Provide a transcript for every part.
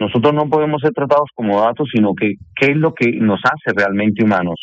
Nosotros no podemos ser tratados como datos, sino que qué es lo que nos hace realmente humanos.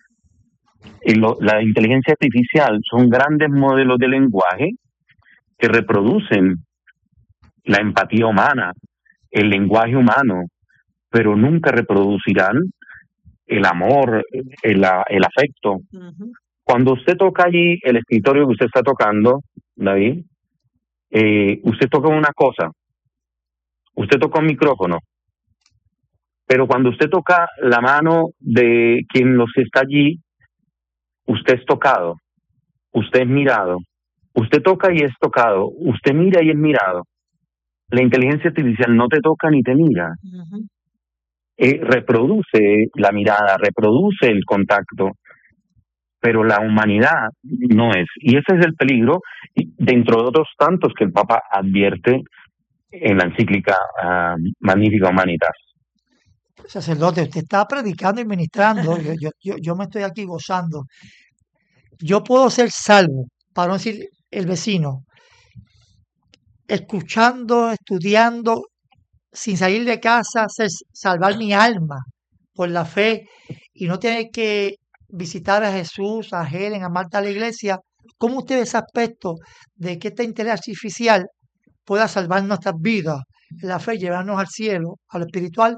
La inteligencia artificial son grandes modelos de lenguaje que reproducen la empatía humana, el lenguaje humano, pero nunca reproducirán el amor, el afecto. Ujú. Cuando usted toca allí el escritorio que usted está tocando, David, usted toca una cosa, usted toca un micrófono, pero cuando usted toca la mano de quien los está allí, usted es tocado, usted es mirado, usted toca y es tocado, usted mira y es mirado. La inteligencia artificial no te toca ni te mira, Ujú. reproduce la mirada, reproduce el contacto, pero la humanidad no es. Y ese es el peligro, dentro de otros tantos que el Papa advierte en la encíclica Magnifica Humanitas. Sacerdote, usted está predicando y ministrando, yo me estoy aquí gozando. Yo puedo ser salvo, para no decir el vecino, escuchando, estudiando, sin salir de casa, salvar mi alma por la fe y no tener que visitar a Jesús, a Helen, a Marta, a la iglesia. ¿Cómo usted ve ese aspecto de que esta inteligencia artificial pueda salvar nuestras vidas, la fe, llevarnos al cielo, a lo espiritual,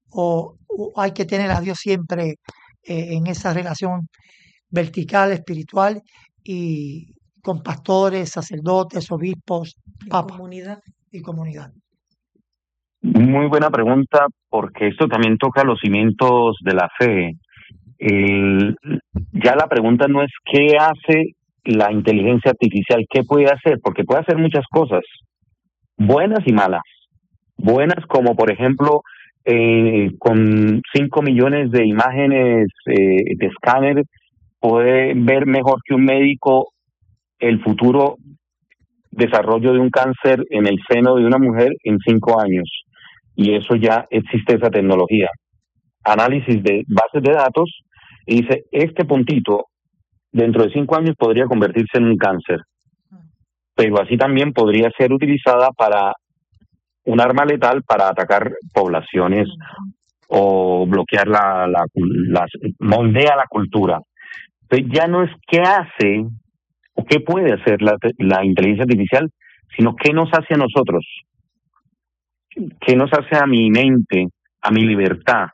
o hay que tener a Dios siempre en esa relación vertical, espiritual y con pastores, sacerdotes, obispos, papas y comunidad? Muy buena pregunta, porque esto también toca los cimientos de la fe. El, ya la pregunta no es qué hace la inteligencia artificial, qué puede hacer, porque puede hacer muchas cosas, buenas y malas. Buenas como, por ejemplo, con 5 millones de imágenes de escáner, puede ver mejor que un médico el futuro desarrollo de un cáncer en el seno de una mujer en 5 años. Y eso ya existe esa tecnología. Análisis de bases de datos y dice, este puntito dentro de 5 años podría convertirse en un cáncer, pero así también podría ser utilizada para un arma letal para atacar poblaciones o bloquear moldea la cultura. Entonces ya no es qué hace o qué puede hacer la inteligencia artificial, sino qué nos hace a nosotros, qué nos hace a mi mente, a mi libertad.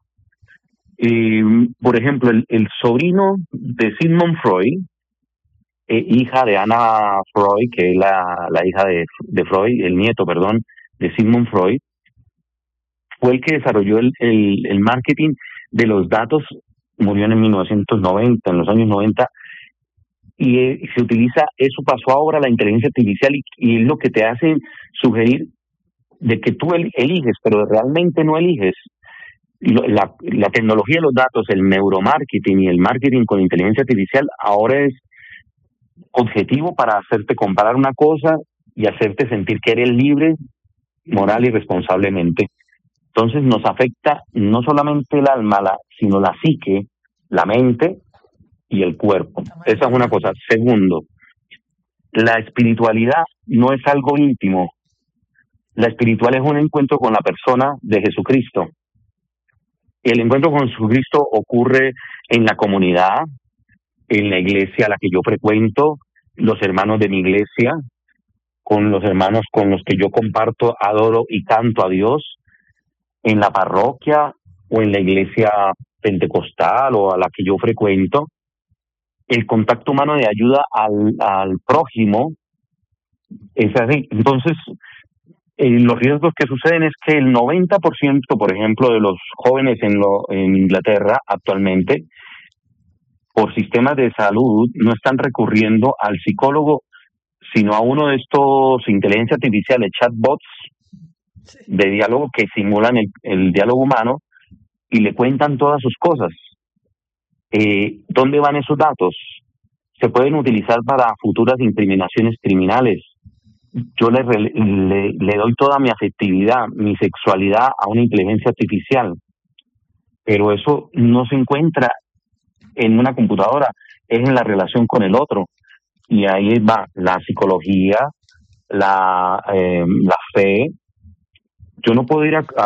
Por ejemplo, el sobrino de Sigmund Freud, hija de Anna Freud, que es la hija de Freud, el nieto, perdón, de Sigmund Freud, fue el que desarrolló el marketing de los datos, murió en 1990, en los años 90, y se utiliza, eso pasó ahora a la inteligencia artificial y es lo que te hace sugerir de que tú eliges, pero realmente no eliges. La tecnología de los datos, el neuromarketing y el marketing con inteligencia artificial ahora es objetivo para hacerte comparar una cosa y hacerte sentir que eres libre, moral y responsablemente. Entonces nos afecta no solamente el alma, sino la psique, la mente y el cuerpo. Esa es una cosa. Segundo, la espiritualidad no es algo íntimo. La espiritual es un encuentro con la persona de Jesucristo. El encuentro con Jesucristo ocurre en la comunidad, en la iglesia a la que yo frecuento, los hermanos de mi iglesia, con los hermanos con los que yo comparto, adoro y canto a Dios, en la parroquia o en la iglesia pentecostal o a la que yo frecuento. El contacto humano de ayuda al prójimo es así. Entonces, los riesgos que suceden es que el 90%, por ejemplo, de los jóvenes en Inglaterra actualmente, por sistemas de salud, no están recurriendo al psicólogo, sino a uno de estos inteligencia artificial, chatbots de diálogo que simulan el diálogo humano y le cuentan todas sus cosas. ¿Dónde van esos datos? Se pueden utilizar para futuras incriminaciones criminales. Yo le doy toda mi afectividad, mi sexualidad a una inteligencia artificial, pero eso no se encuentra en una computadora, es en la relación con el otro. Y ahí va la psicología, la fe. Yo no puedo ir a